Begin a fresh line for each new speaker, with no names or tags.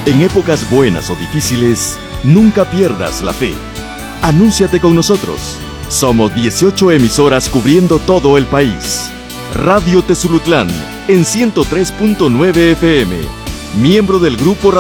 En épocas buenas o difíciles, nunca pierdas la fe. Anúnciate con nosotros. Somos 18 emisoras cubriendo todo el país. Radio Tezulutlán en 103.9 FM. Miembro del grupo